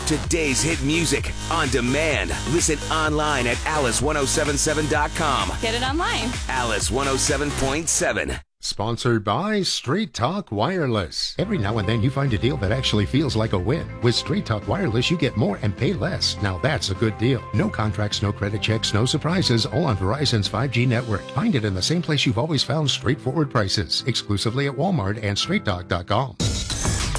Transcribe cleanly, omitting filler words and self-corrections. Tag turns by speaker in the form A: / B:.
A: Today's hit music on demand. Listen online at alice1077.com.
B: Get it online.
A: Alice 107.7.
C: Sponsored by Straight Talk Wireless. Every now and then you find a deal that actually feels like a win. With Straight Talk Wireless, you get more and pay less. Now that's a good deal. No contracts, no credit checks, no surprises, all on Verizon's 5G network. Find it in the same place you've always found straightforward prices. Exclusively at Walmart and straighttalk.com.